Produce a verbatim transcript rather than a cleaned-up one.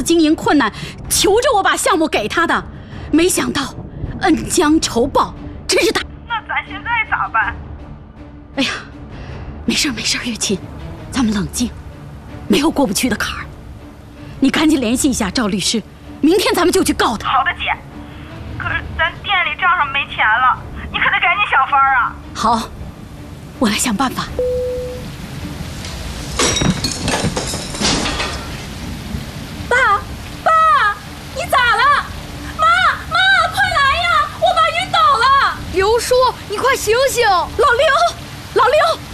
经营困难，求着我把项目给他的，没想到恩将仇报，真是大。 那咱现在咋办？ 哎呀，没事没事，月琴，咱们冷静，没有过不去的坎儿。你赶紧联系一下赵律师，明天咱们就去告他。 好的，姐。可是咱店里账上没钱了，你可得赶紧想法啊。 好，我来想办法。爸，爸，你咋了？妈，妈，快来呀！我爸晕倒了。 刘叔，你快醒醒！ 老刘，老刘。